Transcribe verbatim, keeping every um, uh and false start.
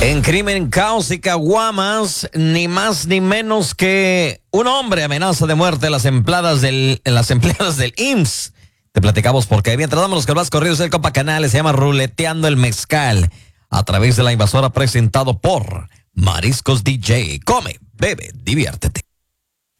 En crimen, caos y caguamas, ni más ni menos que un hombre amenaza de muerte a las empleadas del, las empleadas del I M S S. Te platicamos por qué. Mientras damos los que más corridos del Copa Canales, se llama Ruleteando el Mezcal, a través de la invasora, presentado por Mariscos D J. Come, bebe, diviértete.